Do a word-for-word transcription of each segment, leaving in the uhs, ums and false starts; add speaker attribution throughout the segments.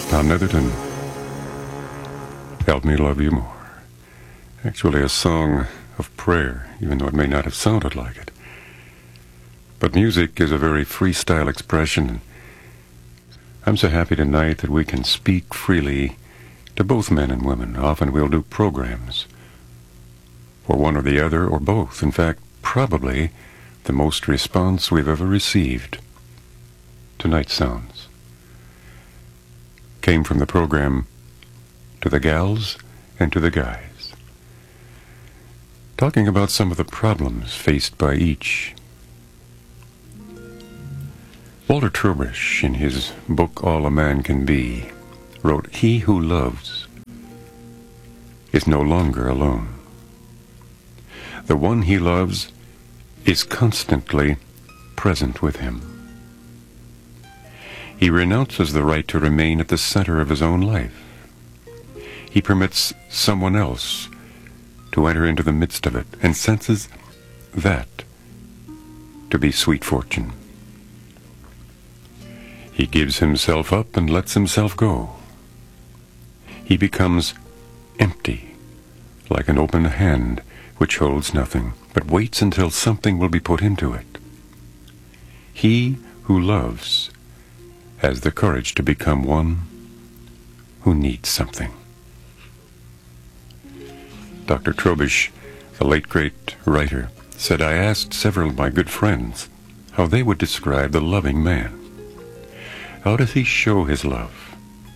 Speaker 1: Tom Netherton, Help Me Love You More. Actually a song of prayer, even though it may not have sounded like it. But music is a very freestyle expression. I'm so happy tonight that we can speak freely to both men and women. Often we'll do programs for one or the other, or both. In fact, probably the most response we've ever received to Night Sounds came from the program To the Gals and to the Guys, talking about some of the problems faced by each. Walter Trobrish, in his book All a Man Can Be, wrote, "He who loves is no longer alone. The one he loves is constantly present with him. He renounces the right to remain at the center of his own life. He permits someone else to enter into the midst of it and senses that to be sweet fortune. He gives himself up and lets himself go. He becomes empty, like an open hand which holds nothing, but waits until something will be put into it. He who loves has the courage to become one who needs something." Doctor Trobrish, the late great writer, said, "I asked several of my good friends how they would describe the loving man. How does he show his love?"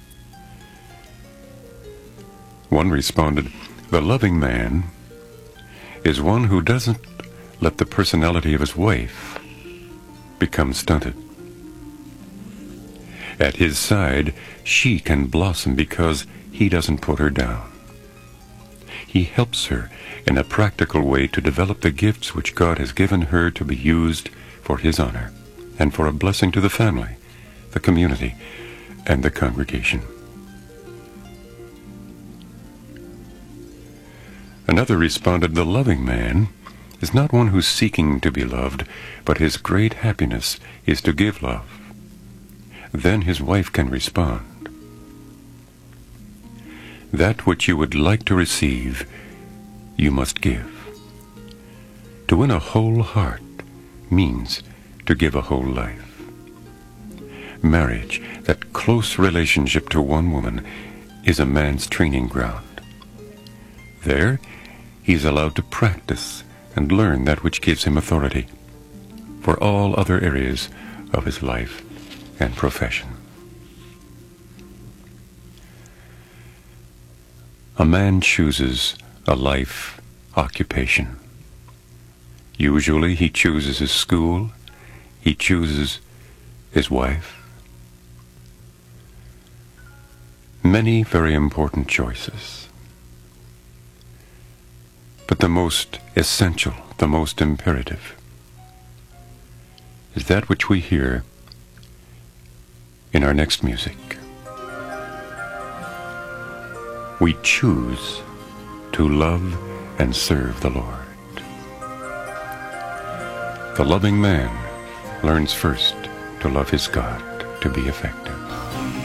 Speaker 1: One responded, "The loving man is one who doesn't let the personality of his wife become stunted. At his side, she can blossom because he doesn't put her down. He helps her in a practical way to develop the gifts which God has given her to be used for his honor and for a blessing to the family, the community, and the congregation." Another responded, "The loving man is not one who's seeking to be loved, but his great happiness is to give love. Then his wife can respond. That which you would like to receive, you must give. To win a whole heart means to give a whole life. Marriage, that close relationship to one woman, is a man's training ground. There, he's allowed to practice and learn that which gives him authority for all other areas of his life and profession." A man chooses a life occupation. Usually he chooses his school, he chooses his wife. Many very important choices. But the most essential, the most imperative, is that which we hear in our next music. We choose to love and serve the Lord. The loving man learns first to love his God to be effective.